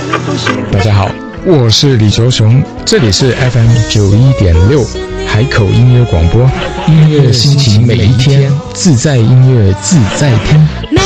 大家好，我是李球雄，这里是 FM91.6海口音乐广播，音乐心情每一天，自在音乐自在听。